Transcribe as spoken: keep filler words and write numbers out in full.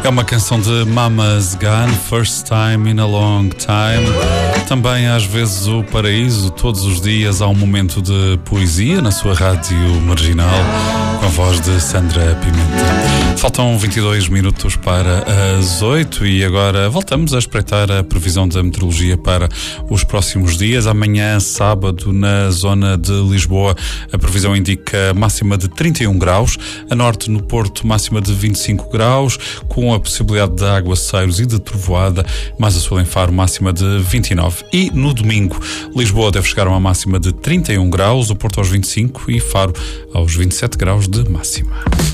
É uma canção de Mama's Gun, First Time in a Long Time. Também às vezes o paraíso, todos os dias há um momento de poesia na sua rádio marginal, com a voz de Sandra Pimenta. Faltam vinte e dois minutos para as oito e agora voltamos a espreitar a previsão da meteorologia para os próximos dias. Amanhã, sábado, na zona de Lisboa, a previsão indica máxima de trinta e um graus, a norte no Porto máxima de vinte e cinco graus, com a possibilidade de aguaceiros e de trovoada, mais a sul em Faro máxima de vinte e nove. E no domingo, Lisboa deve chegar a uma máxima de trinta e um graus, o Porto aos vinte e cinco e Faro aos vinte e sete graus de máxima.